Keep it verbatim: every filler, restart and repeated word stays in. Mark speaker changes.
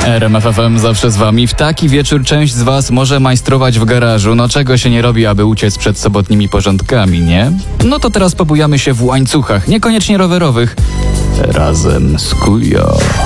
Speaker 1: R M F F M zawsze z wami. W taki wieczór część z was może majstrować w garażu. No czego się nie robi, aby uciec przed sobotnimi porządkami, nie? No to teraz pobujamy się w łańcuchach, niekoniecznie rowerowych, razem z Kujo.